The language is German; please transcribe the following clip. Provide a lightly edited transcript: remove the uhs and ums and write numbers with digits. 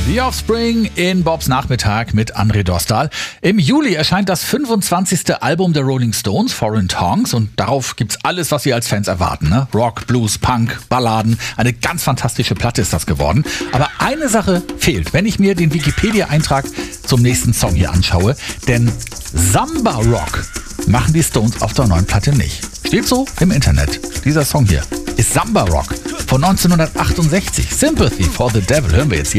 The Offspring in Bobs Nachmittag mit André Dostal. Im Juli erscheint das 25. Album der Rolling Stones, Foreign Tongues, und darauf gibt's alles, was Sie als Fans erwarten. Ne? Rock, Blues, Punk, Balladen. Eine ganz fantastische Platte ist das geworden. Aber eine Sache fehlt, wenn ich mir den Wikipedia-Eintrag zum nächsten Song hier anschaue. Denn Samba Rock machen die Stones auf der neuen Platte nicht. Steht so im Internet. Dieser Song hier ist Samba Rock von 1968. Sympathy for the Devil hören wir jetzt hier.